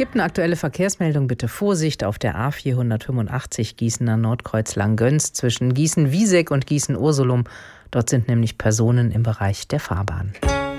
Gibt eine aktuelle Verkehrsmeldung, bitte Vorsicht auf der A485 Gießener Nordkreuz Langgöns zwischen Gießen-Wieseck und Gießen-Ursulum. Dort sind nämlich Personen im Bereich der Fahrbahn.